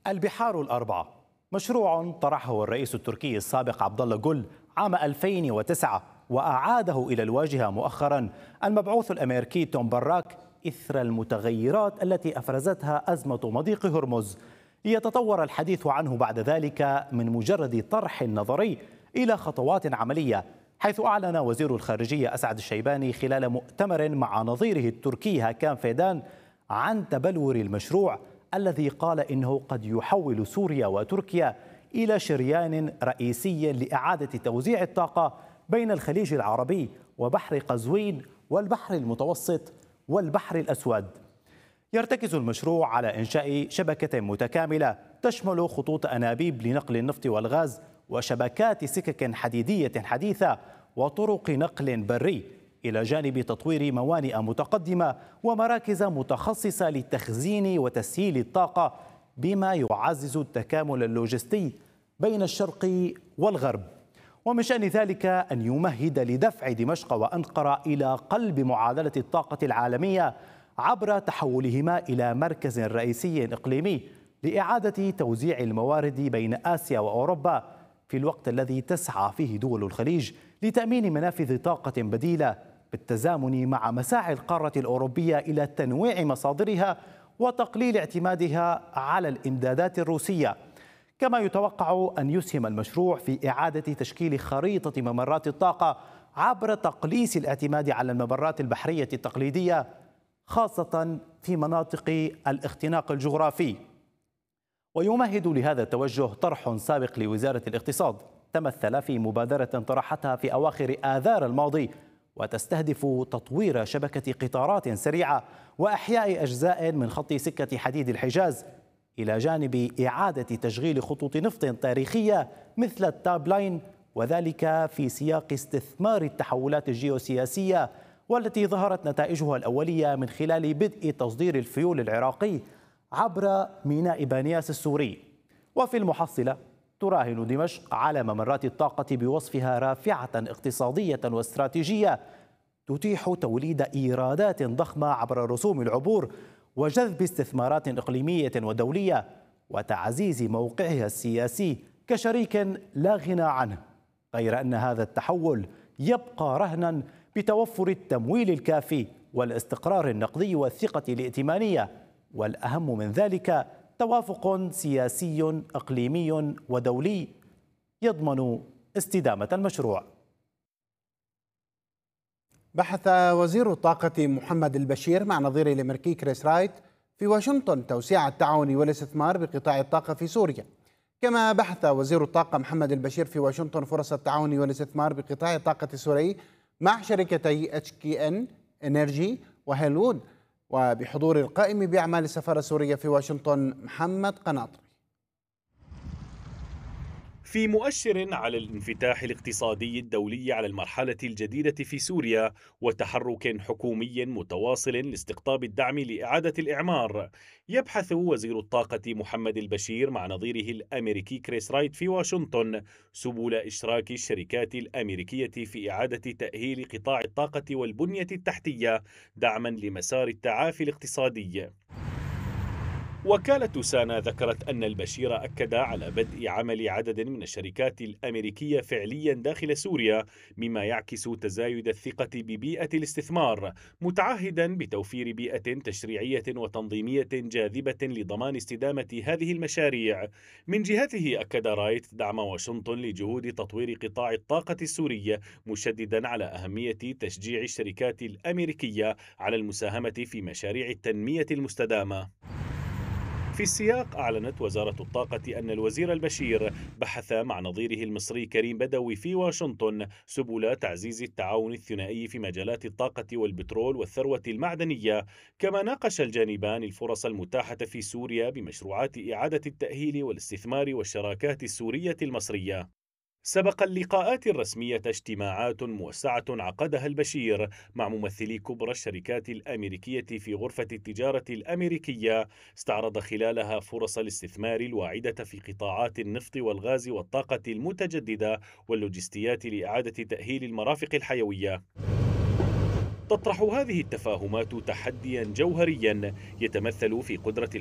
البحار الأربعة مشروع طرحه الرئيس التركي السابق عبد الله جول عام 2009 وأعاده إلى الواجهة مؤخرا المبعوث الأمريكي توم باراك إثر المتغيرات التي أفرزتها أزمة مضيق هرمز. ليتطور الحديث عنه بعد ذلك من مجرد طرح نظري إلى خطوات عملية، حيث أعلن وزير الخارجية أسعد الشيباني خلال مؤتمر مع نظيره التركي هاكان فيدان عن تبلور المشروع الذي قال إنه قد يحول سوريا وتركيا إلى شريان رئيسي لإعادة توزيع الطاقة بين الخليج العربي وبحر قزوين والبحر المتوسط والبحر الأسود. يرتكز المشروع على إنشاء شبكة متكاملة تشمل خطوط أنابيب لنقل النفط والغاز وشبكات سكك حديدية حديثة وطرق نقل بري، إلى جانب تطوير موانئ متقدمة ومراكز متخصصة لتخزين وتسييل الطاقة، بما يعزز التكامل اللوجستي بين الشرق والغرب. ومن شأن ذلك أن يمهد لدفع دمشق وأنقرة إلى قلب معادلة الطاقة العالمية عبر تحولهما إلى مركز رئيسي إقليمي لإعادة توزيع الموارد بين آسيا وأوروبا، في الوقت الذي تسعى فيه دول الخليج لتأمين منافذ طاقة بديلة بالتزامن مع مساعي القارة الأوروبية إلى تنويع مصادرها وتقليل اعتمادها على الإمدادات الروسية. كما يتوقع أن يسهم المشروع في إعادة تشكيل خريطة ممرات الطاقة عبر تقليص الاعتماد على الممرات البحرية التقليدية، خاصة في مناطق الاختناق الجغرافي. ويمهد لهذا التوجه طرح سابق لوزارة الاقتصاد تمثل في مبادرة طرحتها في أواخر آذار الماضي، وتستهدف تطوير شبكة قطارات سريعة وإحياء أجزاء من خط سكة حديد الحجاز، إلى جانب إعادة تشغيل خطوط نفط تاريخية مثل التاب لاين، وذلك في سياق استثمار التحولات الجيوسياسية والتي ظهرت نتائجها الأولية من خلال بدء تصدير الفيول العراقي عبر ميناء بانياس السوري. وفي المحصلة تراهن دمشق على ممرات الطاقة بوصفها رافعة اقتصادية واستراتيجية تتيح توليد إيرادات ضخمة عبر رسوم العبور وجذب استثمارات إقليمية ودولية وتعزيز موقعها السياسي كشريك لا غنى عنه، غير أن هذا التحول يبقى رهنا بتوفر التمويل الكافي والاستقرار النقدي والثقة الائتمانية، والأهم من ذلك توافق سياسي إقليمي ودولي يضمن استدامة المشروع. بحث وزير الطاقة محمد البشير مع نظيره الأمريكي كريس رايت في واشنطن توسيع التعاون والاستثمار بقطاع الطاقة في سوريا. كما بحث وزير الطاقة محمد البشير في واشنطن فرص التعاون والاستثمار بقطاع الطاقة السوري مع شركتي HKN انرجي وهيلوود، وبحضور القائم بأعمال السفارة السورية في واشنطن محمد قناطري. في مؤشر على الانفتاح الاقتصادي الدولي على المرحلة الجديدة في سوريا وتحرك حكومي متواصل لاستقطاب الدعم لإعادة الإعمار، يبحث وزير الطاقة محمد البشير مع نظيره الأمريكي كريس رايت في واشنطن سبل إشراك الشركات الأمريكية في إعادة تأهيل قطاع الطاقة والبنية التحتية دعما لمسار التعافي الاقتصادي. وكالة سانا ذكرت أن البشير أكد على بدء عمل عدد من الشركات الأمريكية فعليا داخل سوريا، مما يعكس تزايد الثقة ببيئة الاستثمار، متعهدا بتوفير بيئة تشريعية وتنظيمية جاذبة لضمان استدامة هذه المشاريع. من جهته أكد رايت دعم واشنطن لجهود تطوير قطاع الطاقة السوري، مشددا على أهمية تشجيع الشركات الأمريكية على المساهمة في مشاريع التنمية المستدامة. في السياق أعلنت وزارة الطاقة أن الوزير البشير بحث مع نظيره المصري كريم بدوي في واشنطن سبل تعزيز التعاون الثنائي في مجالات الطاقة والبترول والثروة المعدنية، كما ناقش الجانبان الفرص المتاحة في سوريا بمشروعات إعادة التأهيل والاستثمار والشراكات السورية المصرية. سبق اللقاءات الرسمية اجتماعات موسعة عقدها البشير مع ممثلي كبرى الشركات الأمريكية في غرفة التجارة الأمريكية، استعرض خلالها فرص الاستثمار الواعدة في قطاعات النفط والغاز والطاقة المتجددة واللوجستيات لإعادة تأهيل المرافق الحيوية. تطرح هذه التفاهمات تحديا جوهريا يتمثل في قدرة